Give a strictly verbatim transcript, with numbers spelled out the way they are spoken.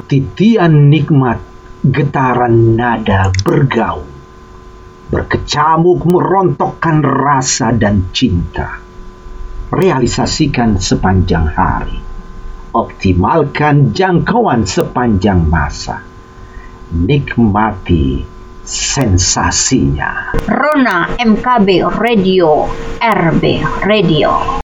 Titian nikmat, getaran nada bergaung, berkecamuk merontokkan rasa dan cinta. Realisasikan sepanjang hari, optimalkan jangkauan sepanjang masa. Nikmati sensasinya. Rona M K B Radio, R B Radio.